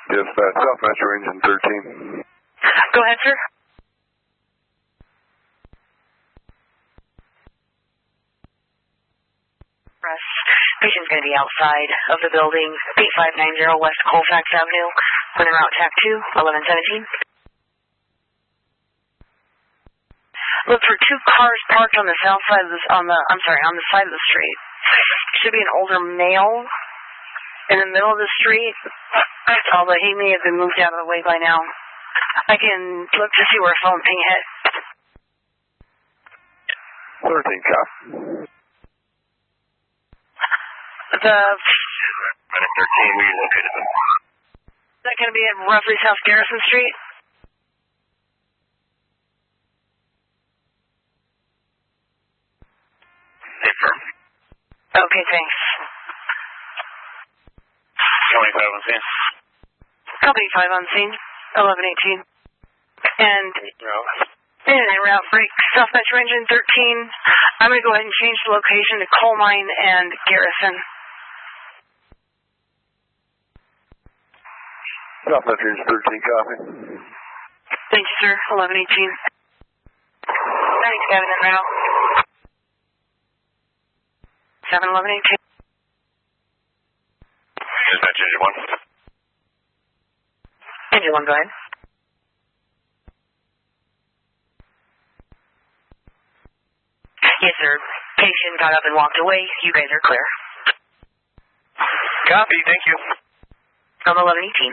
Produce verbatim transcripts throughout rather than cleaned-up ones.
Dispatch, South Metro Engine thirteen. Go ahead, sir. Patient's going to be outside of the building, eight five nine zero West Colfax Avenue, on the route T A C two, eleven seventeen. Look for two cars parked on the south side of this, on the, I'm sorry, on the side of the street. Should be an older male in the middle of the street, although he may have been moved out of the way by now. I can look to see where a phone ping hit. thirteen, cop. The... thirteen, we located them. Is that going to be at roughly South Garrison Street? Confirm. Okay, thanks. twenty-five on scene. Company five on scene, eleven eighteen. And... No. And route break, South Metro Engine thirteen. I'm going to go ahead and change the location to Coal Mine and Garrison. South Metro Engine thirteen, copy. Thank you, sir. eleven eighteen. Thanks, Kevin, en route. seven eleven eighteen. Dispatch engine one. Engine one, go ahead. Yes, sir. Patient got up and walked away. You guys are clear. Copy, thank you. I'm eleven eighteen.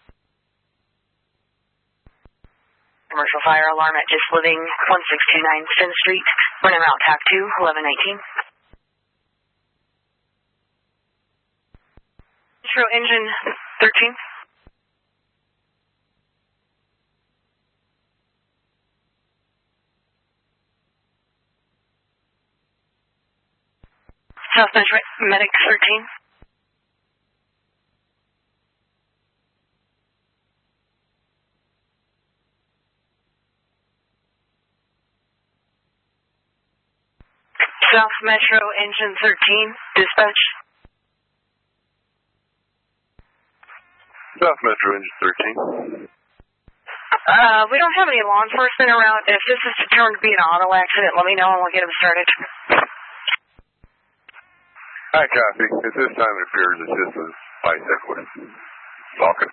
Commercial fire alarm at Just Living, one six two nine Finn Street. Running route T A C two, eleven nineteen. Metro Engine thirteen. South Metro Medic thirteen. South Metro Engine thirteen, dispatch. South Metro Engine thirteen. Uh, we don't have any law enforcement around. If this is determined to be an auto accident, let me know and we'll get them started. Hi, copy. At this time it appears it's just a bicyclist. Walking.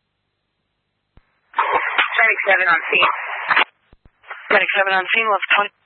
Medic seven on scene. Medic seven on scene, left twenty.